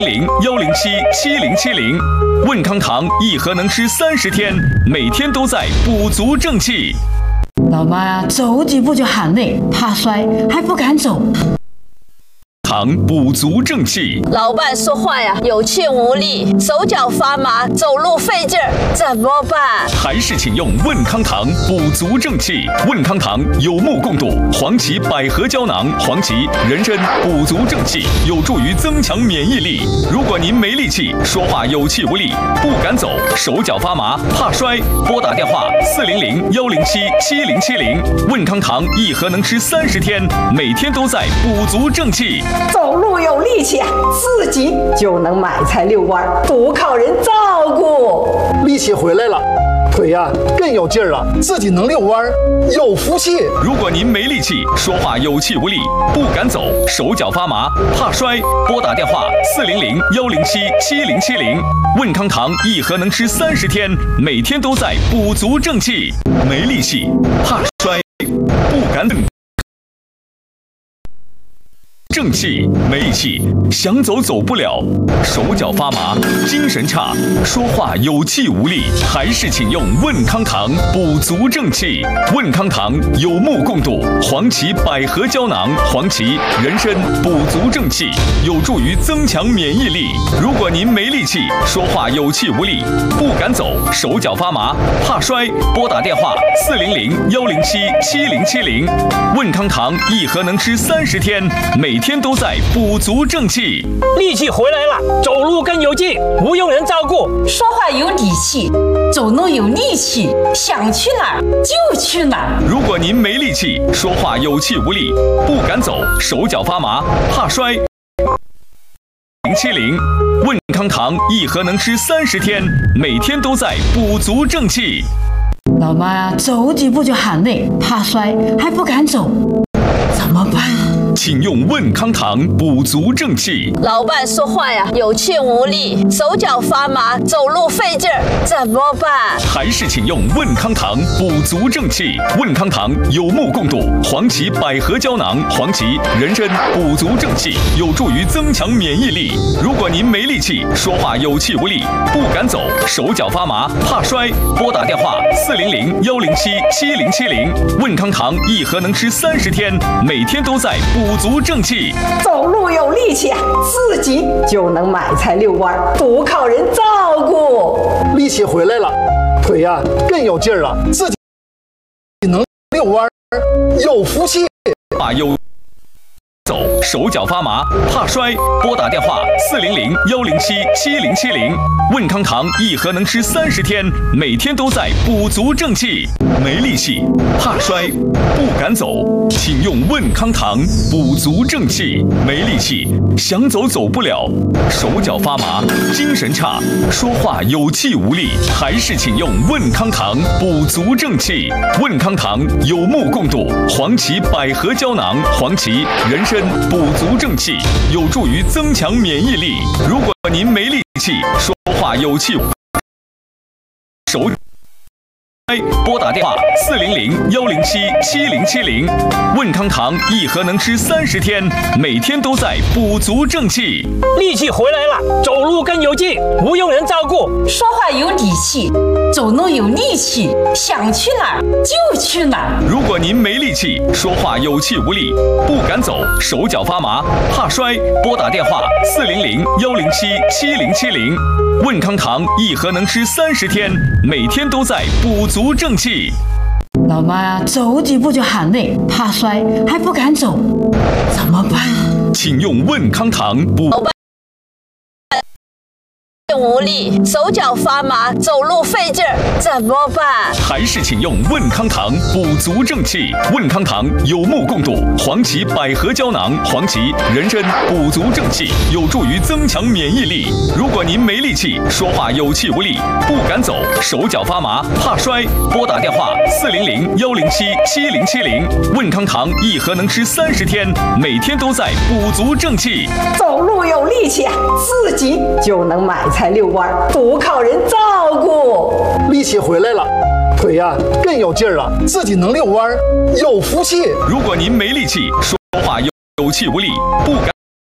010770770。问康堂一盒能吃30天，每天都在补足正气。 老妈呀，走几步就喊累，怕摔还不敢走。 糖补足正气。 老伴说话呀有气无力，手脚发麻，走路费劲儿，怎么办？ 还是请用问康堂补足正气。问康堂有目共睹，黄芪百合胶囊、黄芪、人参补足正气，有助于增强免疫力。如果您没力气，说话有气无力，不敢走，手脚发麻，怕摔，拨打电话400-107-7070。问康堂一盒能吃30天，每天都在补足正气。 走路有力气，自己就能买菜遛弯，不靠人照顾。 力气回来了，腿呀更有劲儿了，自己能遛弯，有福气。 如果您没力气，说话有气无力，不敢走，手脚发麻，怕摔，拨打电话400-107-7070。问康堂一盒能吃30天，每天都在补足正气。没力气，怕摔，不敢等。正气没力气，想走走不了，手脚发麻，精神差，说话有气无力，还是请用问康堂补足正气。问康堂有目共睹，黄芪百合胶囊、黄芪、人参补足正气，有助于增强免疫力。如果您没力气，说话有气无力，不敢走，手脚发麻，怕摔，拨打电话400-107-7070。问康堂一盒能吃30天，每天都在补足正气。 力气回来了，走路更有劲，不用人照顾， 说话有底气，走路有力气，想去哪儿就去哪儿。 如果您没力气，说话有气无力，不敢走，手脚发麻，怕摔070。问康堂一盒能吃30天，每天都在补足正气。 老妈呀，走几步就喊累，怕摔还不敢走，怎么办？ 请用问康堂补足正气。 老伴说话呀有气无力，手脚发麻，走路费劲儿，怎么办？ 还是请用问康堂补足正气。问康堂有目共睹，黄芪百合胶囊、黄芪、人参补足正气，有助于增强免疫力。如果您没力气，说话有气无力，不敢走，手脚发麻，怕摔，拨打电话400-107-7070。问康堂一盒能吃30天，每天都在补足正气。 走路有力气，自己就能买菜遛弯，不靠人照顾。 力气回来了，腿呀更有劲儿了，自己能遛弯，有福气。 有走，手脚发麻，怕摔，拨打电话400-107-7070。问康堂一盒能吃30天，每天都在补足正气。没力气，怕摔，不敢走，请用问康堂补足正气。没力气，想走走不了，手脚发麻，精神差，说话有气无力，还是请用问康堂补足正气。问康堂有目共睹，黄芪百合胶囊、黄芪、人参补足正气，有助于增强免疫力。如果您没力气，说话有气，手拨打电话400-107-7070。问康堂一盒能吃30天，每天都在补足正气。 力气回来了，走路更有劲，不用人照顾， 说话有底气，走路有力气，想去哪儿就去哪儿。 如果您没力气，说话有气无力，不敢走，手脚发麻，怕摔，拨打电话400-107-7070。问康堂一盒能吃30天，每天都在补足正气。 老妈呀，走几步就喊累，怕摔还不敢走，怎么办？ 请用问康堂补。 无力，手脚发麻，走路费劲儿，怎么办？ 还是请用问康堂补足正气。问康堂有目共睹，黄芪百合胶囊、黄芪、人参补足正气，有助于增强免疫力。如果您没力气，说话有气无力，不敢走，手脚发麻，怕摔，拨打电话400-107-7070。问康堂一盒能吃30天，每天都在补足正气。 走路有力气，自己就能买菜遛弯，不靠人照顾。 力气回来了，腿呀更有劲儿了，自己能遛弯，有福气。 如果您没力气，说话有气无力，不敢